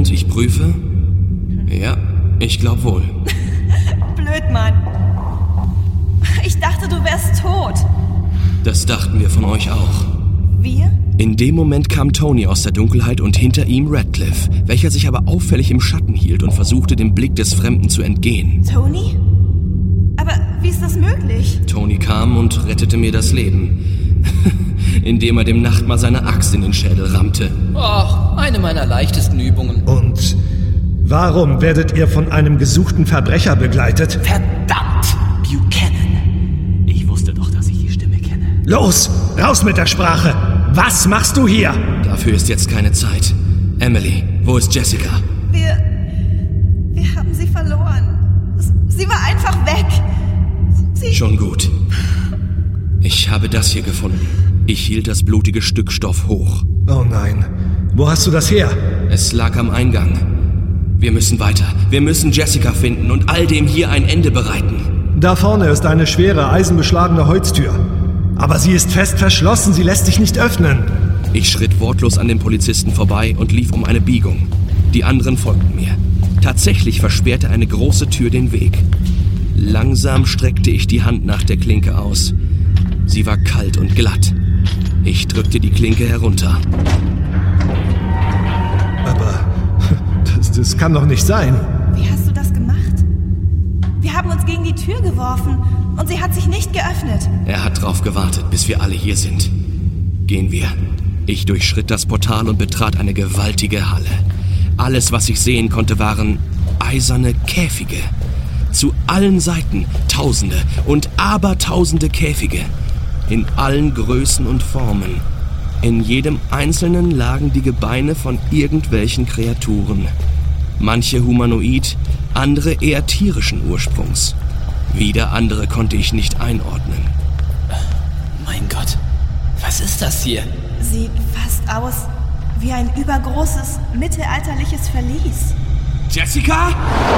Moment, ich prüfe. Ja, ich glaube wohl. Blöd, Mann. Ich dachte, du wärst tot. Das dachten wir von euch auch. Wir? In dem Moment kam Tony aus der Dunkelheit und hinter ihm Radcliffe, welcher sich aber auffällig im Schatten hielt und versuchte, dem Blick des Fremden zu entgehen. Tony? Aber wie ist das möglich? Tony kam und rettete mir das Leben, indem er dem Nachtmar seine Axt in den Schädel rammte. Och, eine meiner leichtesten Übungen. Und warum werdet ihr von einem gesuchten Verbrecher begleitet? Verdammt, Buchanan. Ich wusste doch, dass ich die Stimme kenne. Los, raus mit der Sprache! Was machst du hier? Dafür ist jetzt keine Zeit. Emily, wo ist Jessica? Wir haben sie verloren. Sie war einfach weg. Schon gut. Ich habe das hier gefunden. Ich hielt das blutige Stück Stoff hoch. Oh nein. Wo hast du das her? Es lag am Eingang. Wir müssen weiter. Wir müssen Jessica finden und all dem hier ein Ende bereiten. Da vorne ist eine schwere, eisenbeschlagene Holztür. Aber sie ist fest verschlossen, sie lässt sich nicht öffnen. Ich schritt wortlos an den Polizisten vorbei und lief um eine Biegung. Die anderen folgten mir. Tatsächlich versperrte eine große Tür den Weg. Langsam streckte ich die Hand nach der Klinke aus. Sie war kalt und glatt. Ich drückte die Klinke herunter. Aber das kann doch nicht sein. Wie hast du das gemacht? Wir haben uns gegen die Tür geworfen und sie hat sich nicht geöffnet. Er hat drauf gewartet, bis wir alle hier sind. Gehen wir. Ich durchschritt das Portal und betrat eine gewaltige Halle. Alles, was ich sehen konnte, waren eiserne Käfige. Zu allen Seiten Tausende und Abertausende Käfige. In allen Größen und Formen. In jedem einzelnen lagen die Gebeine von irgendwelchen Kreaturen. Manche humanoid, andere eher tierischen Ursprungs. Wieder andere konnte ich nicht einordnen. Mein Gott, was ist das hier? Sieht fast aus wie ein übergroßes, mittelalterliches Verlies. Jessica?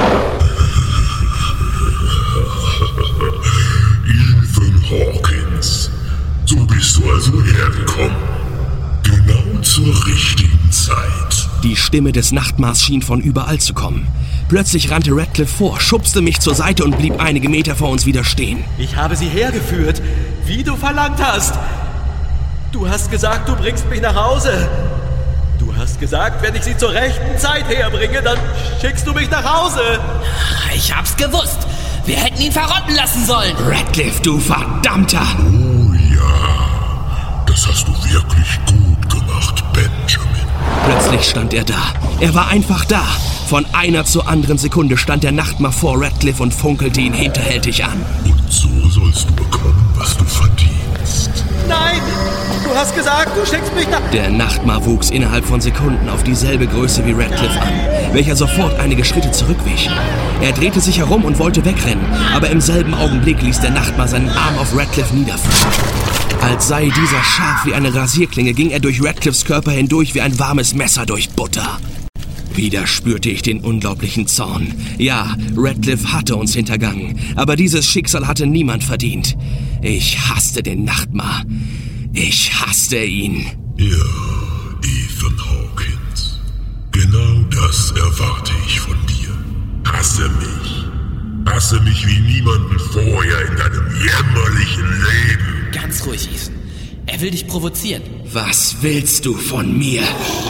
Ethan Hawkins, so bist du also hergekommen. Genau zur richtigen Zeit. Die Stimme des Nachtmars schien von überall zu kommen. Plötzlich rannte Radcliffe vor, schubste mich zur Seite und blieb einige Meter vor uns wieder stehen. Ich habe sie hergeführt, wie du verlangt hast. Du hast gesagt, du bringst mich nach Hause. Du hast gesagt, wenn ich sie zur rechten Zeit herbringe, dann schickst du mich nach Hause. Ich hab's gewusst. Wir hätten ihn verrotten lassen sollen. Radcliffe, du Verdammter! Oh ja, das hast du wirklich gut gemacht, Benjamin. Plötzlich stand er da. Er war einfach da. Von einer zur anderen Sekunde stand der Nachtmar vor Radcliffe und funkelte ihn hinterhältig an. Und so sollst du bekommen, was du verdienst. Nein, du hast gesagt, du schickst mich nach... Der Nachtmar wuchs innerhalb von Sekunden auf dieselbe Größe wie Radcliffe an, welcher sofort einige Schritte zurückwich. Er drehte sich herum und wollte wegrennen, aber im selben Augenblick ließ der Nachtmar seinen Arm auf Radcliffe niederfallen. Als sei dieser scharf wie eine Rasierklinge, ging er durch Radcliffes Körper hindurch wie ein warmes Messer durch Butter. Wieder spürte ich den unglaublichen Zorn. Ja, Radcliffe hatte uns hintergangen, aber dieses Schicksal hatte niemand verdient. Ich hasste den Nachtmar. Ich hasste ihn. Ja, Ethan Hawkins. Genau das erwarte ich von dir. Hasse mich. Hasse mich wie niemanden vorher in deinem jämmerlichen Leben. Ganz ruhig, Ethan. Er will dich provozieren. Was willst du von mir?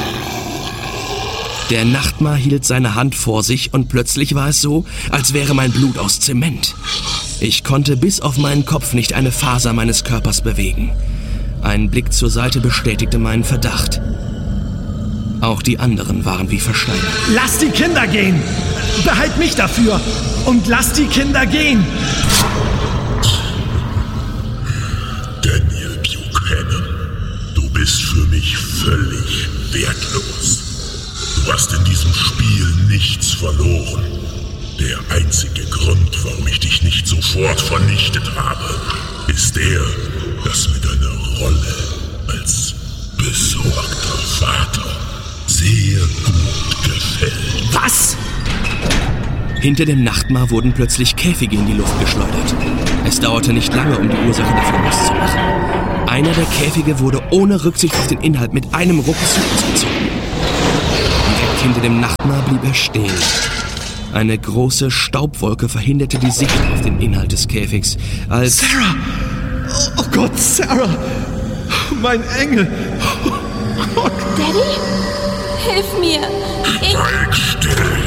Der Nachtmar hielt seine Hand vor sich und plötzlich war es so, als wäre mein Blut aus Zement. Ich konnte bis auf meinen Kopf nicht eine Faser meines Körpers bewegen. Ein Blick zur Seite bestätigte meinen Verdacht. Auch die anderen waren wie versteinert. Lass die Kinder gehen! Behalt mich dafür! Und lass die Kinder gehen! Daniel Buchanan, du bist für mich völlig wertlos. Du hast in diesem Spiel nichts verloren. Der einzige Grund, warum ich dich nicht sofort vernichtet habe, ist der, dass mir deine Rolle als besorgter Vater sehr gut gefällt. Was? Hinter dem Nachtmar wurden plötzlich Käfige in die Luft geschleudert. Es dauerte nicht lange, um die Ursache davon auszumachen. Einer der Käfige wurde ohne Rücksicht auf den Inhalt mit einem Ruck zu uns gezogen. Direkt hinter dem Nachtmahr blieb er stehen. Eine große Staubwolke verhinderte die Sicht auf den Inhalt des Käfigs, als... Sarah! Oh Gott, Sarah! Mein Engel! Oh Gott! Daddy? Hilf mir! Schweig still!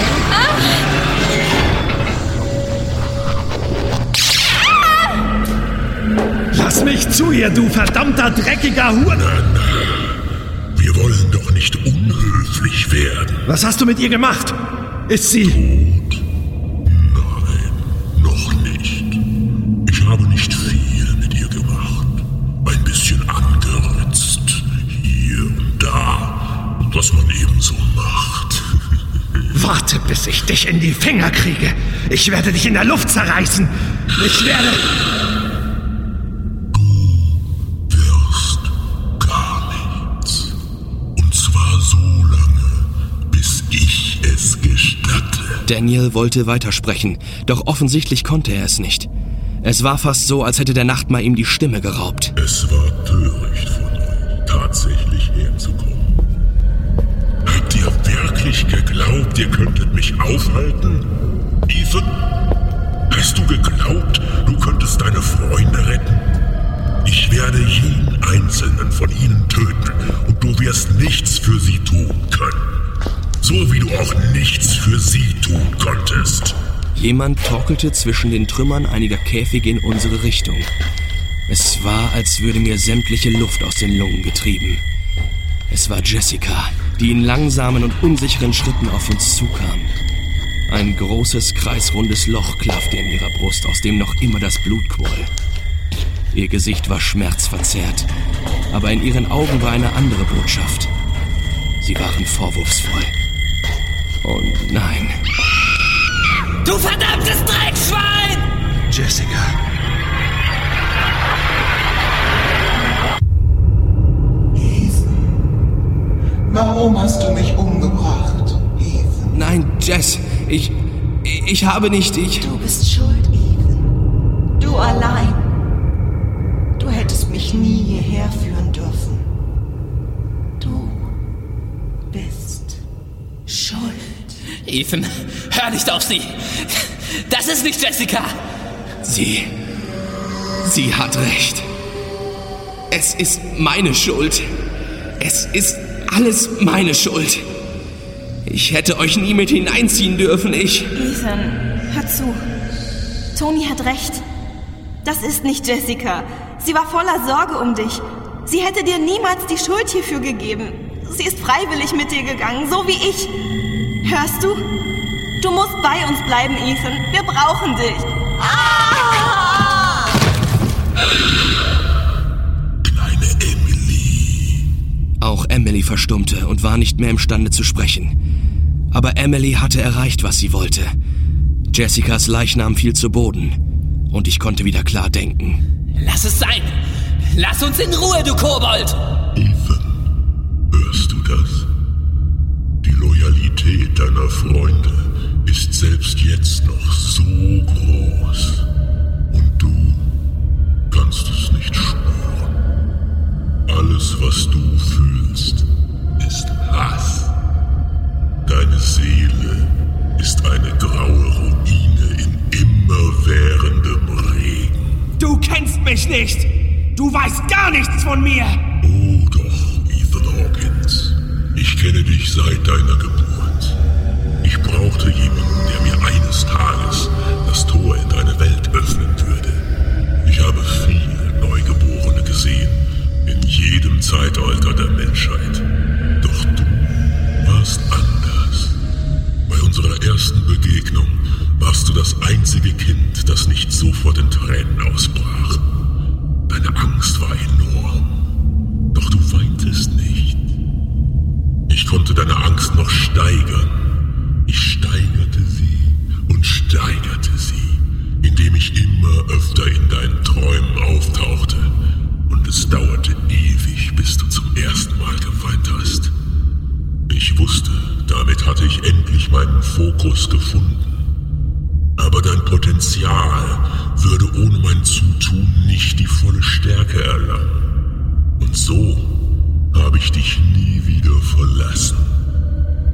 Lass mich zu ihr, du verdammter, dreckiger Huren! Wir wollen doch nicht unhöflich werden. Was hast du mit ihr gemacht? Ist sie... Tot? Nein, noch nicht. Ich habe nicht viel mit ihr gemacht. Ein bisschen angeritzt, hier und da, was man eben so macht. Warte, bis ich dich in die Finger kriege. Ich werde dich in der Luft zerreißen. Ich werde... Du wirst gar nichts. Und zwar so lange, bis ich es gestatte. Daniel wollte weitersprechen, doch offensichtlich konnte er es nicht. Es war fast so, als hätte der Nachtmahr ihm die Stimme geraubt. Es war töricht von euch, tatsächlich herzukommen. Habt ihr wirklich geglaubt, ihr könntet mich aufhalten? Ethan? Hast du geglaubt, du könntest deine Freunde retten? Ich werde jeden einzelnen von ihnen töten und du wirst nichts für sie tun können. So wie du auch nichts für sie tun konntest. Jemand torkelte zwischen den Trümmern einiger Käfige in unsere Richtung. Es war, als würde mir sämtliche Luft aus den Lungen getrieben. Es war Jessica, die in langsamen und unsicheren Schritten auf uns zukam. Ein großes, kreisrundes Loch klaffte in ihrer Brust, aus dem noch immer das Blut quoll. Ihr Gesicht war schmerzverzerrt, aber in ihren Augen war eine andere Botschaft. Sie waren vorwurfsvoll. Und nein. Du verdammtes Dreckschwein! Jessica. Ethan, warum hast du mich umgebracht, Ethan? Nein, Jess, ich habe nicht, Du bist schuld, Ethan. Du allein. Du hättest mich nie hierher führen dürfen. Du bist schuld. Ethan, hör nicht auf sie! Das ist nicht Jessica! Sie hat recht. Es ist meine Schuld. Es ist alles meine Schuld. Ich hätte euch nie mit hineinziehen dürfen, Ethan, hör zu. Toni hat recht. Das ist nicht Jessica. Sie war voller Sorge um dich. Sie hätte dir niemals die Schuld hierfür gegeben. Sie ist freiwillig mit dir gegangen, so wie ich. Hörst du? Du musst bei uns bleiben, Ethan. Wir brauchen dich. Kleine Emily. Auch Emily verstummte und war nicht mehr imstande zu sprechen. Aber Emily hatte erreicht, was sie wollte. Jessicas Leichnam fiel zu Boden. Und ich konnte wieder klar denken. Lass es sein! Lass uns in Ruhe, du Kobold! Ethan, hörst du das? Die Loyalität deiner Freunde ist selbst jetzt noch so groß. Und du kannst es nicht spüren. Alles, was du fühlst, ist Hass. Deine Seele ist eine graue Ruine in immerwährendem Regen. Du kennst mich nicht! Du weißt gar nichts von mir! Oh doch, Ethan Hawkins. Ich kenne dich seit deiner Geburt. Ich brauchte jemanden, der mir eines Tages das Tor in deine Welt öffnen würde. Ich habe viele Neugeborene gesehen, in jedem Zeitalter der Menschheit. Doch du warst anders. Bei unserer ersten Begegnung warst du das einzige Kind, das nicht sofort in Tränen ausbrach. Deine Angst war enorm, doch du weintest nicht. Ich konnte deine Angst noch steigern. Ich steigerte sie und steigerte sie, indem ich immer öfter in deinen Träumen auftauchte. Und es dauerte ewig, bis du zum ersten Mal geweint hast. Ich wusste, damit hatte ich endlich meinen Fokus gefunden. Aber dein Potenzial würde ohne mein Zutun nicht die volle Stärke erlangen. Und so habe ich dich nie wieder verlassen.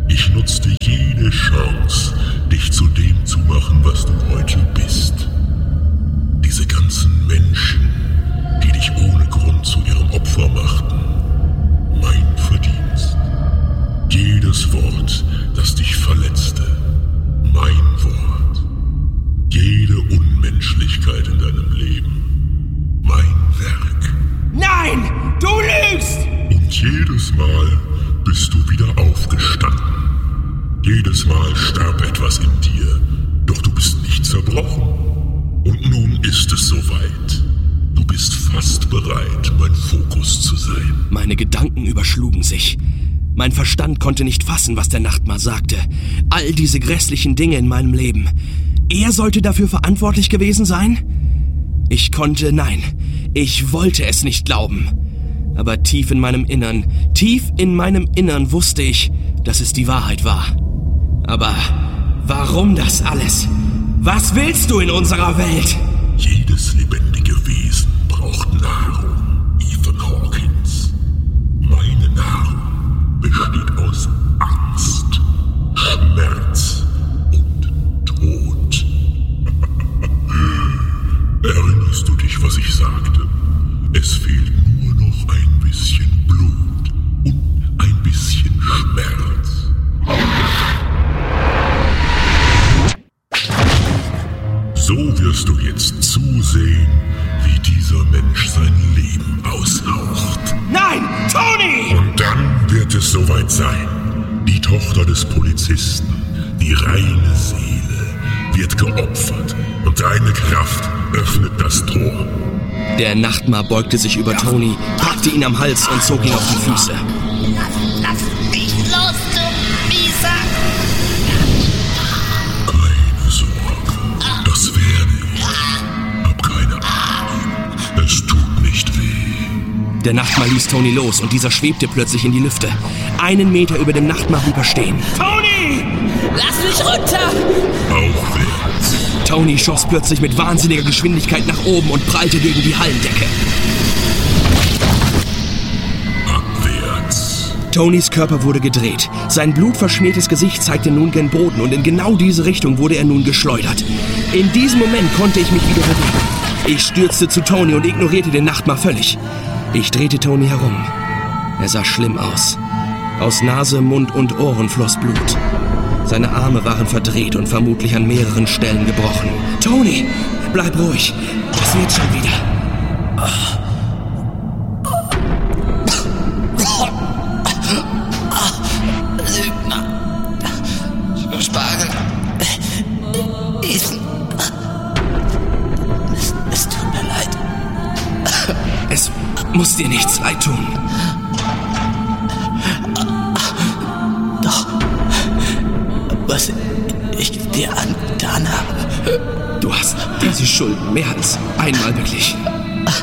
Ich nutzte jede Chance, dich zu dem zu machen, was du heute bist. Diese ganzen Menschen, die dich ohne Grund zu ihrem Opfer machten. Mein Verdienst. Jedes Wort, das dich verletzte. Mein Wort. Jede Unmenschlichkeit in deinem Leben. Mein Werk. Nein! Du lügst! Und jedes Mal bist du wieder aufgestanden. Jedes Mal starb etwas in dir, doch du bist nicht zerbrochen. Und nun ist es soweit. Du bist fast bereit, mein Fokus zu sein. Meine Gedanken überschlugen sich. Mein Verstand konnte nicht fassen, was der Nachtmar sagte. All diese grässlichen Dinge in meinem Leben. Er sollte dafür verantwortlich gewesen sein? Ich wollte es nicht glauben. Aber tief in meinem Innern wusste ich, dass es die Wahrheit war. Aber warum das alles? Was willst du in unserer Welt? Jedes lebendige Wesen braucht Nahrung, Ethan Hawkins. Meine Nahrung besteht aus Angst, Schmerz und Tod. Erinnerst du dich, was ich sagte? Es fehlt nur noch ein bisschen Blut und ein bisschen Schmerz. So wirst du jetzt zusehen, wie dieser Mensch sein Leben aushaucht. Nein, Tony! Und dann wird es soweit sein. Die Tochter des Polizisten, die reine Seele, wird geopfert und deine Kraft öffnet das Tor. Der Nachtmar beugte sich über Tony, packte ihn am Hals und zog ihn auf die Füße. Lass mich los, du Mieser! Keine Sorge, das werde ich. Hab keine Angst. Es tut nicht weh. Der Nachtmar ließ Tony los und dieser schwebte plötzlich in die Lüfte. 1 Meter über dem Nachtmar überstehen. Tony! Lass mich runter! Aufwärts. Tony schoss plötzlich mit wahnsinniger Geschwindigkeit nach oben und prallte gegen die Hallendecke. Abwärts. Tonys Körper wurde gedreht. Sein blutverschmiertes Gesicht zeigte nun gen Boden und in genau diese Richtung wurde er nun geschleudert. In diesem Moment konnte ich mich wieder bewegen. Ich stürzte zu Tony und ignorierte den Nachtmar völlig. Ich drehte Tony herum. Er sah schlimm aus. Aus Nase, Mund und Ohren floss Blut. Seine Arme waren verdreht und vermutlich an mehreren Stellen gebrochen. Tony, bleib ruhig. Das wird schon wieder. Lügner. Spargel. Ethan. Es tut mir leid. Es muss dir nichts leid tun. Doch. Was ich dir angetan habe. Du hast diese Schuld mehr als einmal beglichen.